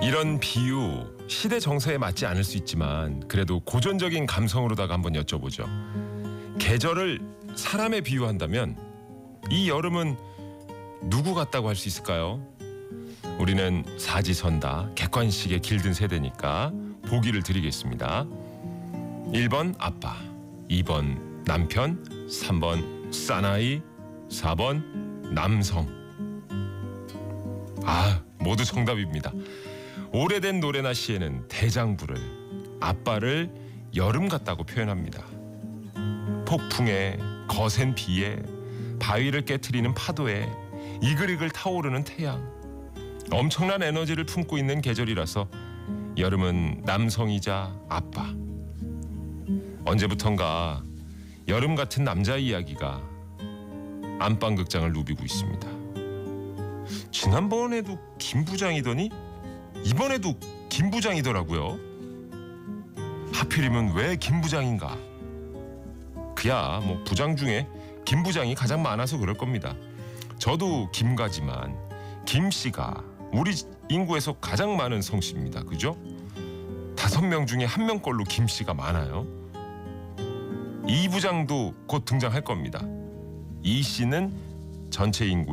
이런 비유 시대 정서에 맞지 않을 수 있지만 그래도 고전적인 감성으로다가 한번 여쭤보죠. 계절을 사람에 비유한다면 이 여름은 누구 같다고 할 수 있을까요? 우리는 사지선다 객관식에 길든 세대니까 보기를 드리겠습니다. 1번 아빠, 2번 남편, 3번 사나이, 4번 남성. 모두 정답입니다. 오래된 노래나 시에는 대장부를, 아빠를 여름 같다고 표현합니다. 폭풍에, 거센 비에, 바위를 깨트리는 파도에 이글이글 타오르는 태양. 엄청난 에너지를 품고 있는 계절이라서 여름은 남성이자 아빠. 언제부턴가 여름 같은 남자 이야기가 안방극장을 누비고 있습니다. 지난번에도 김 부장이더니 이번에도 김 부장이더라고요. 하필이면 왜 김 부장인가? 그야 뭐 부장 중에 김 부장이 가장 많아서 그럴 겁니다. 저도 김가지만 김 씨가 우리 인구에서 가장 많은 성씨입니다. 그죠? 5명 중에 1명 걸로 김 씨가 많아요. 이 부장도 곧 등장할 겁니다. 이 씨는 전체 인구